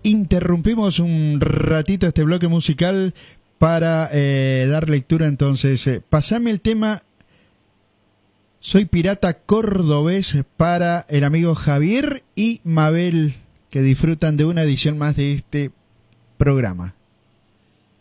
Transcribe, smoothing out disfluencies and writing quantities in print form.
Interrumpimos un ratito este bloque musical para dar lectura entonces. Pasame el tema Soy Pirata Cordobés para el amigo Javier y Mabel, que disfrutan de una edición más de este programa.